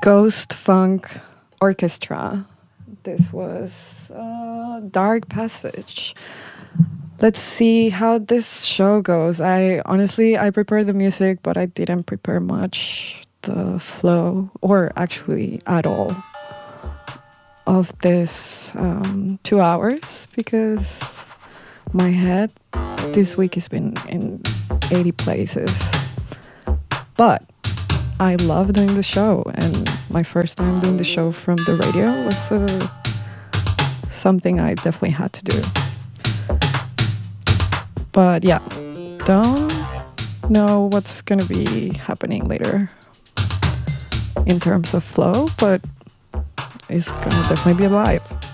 Ghost Funk Orchestra. This was Dark Passage. Let's see how this show goes. I prepared the music, but I didn't prepare much the flow, or actually at all, of this 2 hours, because my head this week has been in 80 places. But I love doing the show, and my first time doing the show from the radio was something I definitely had to do. But yeah, don't know what's gonna be happening later in terms of flow, but it's gonna definitely be alive.